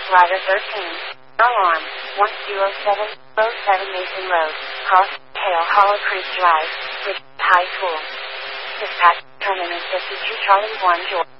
Rider 13. Alarm, 107, Road 7 Mason Road, Cross, Hale Hollow Creek Drive, with High School. Dispatch, terminus 52 Charlie 1 George.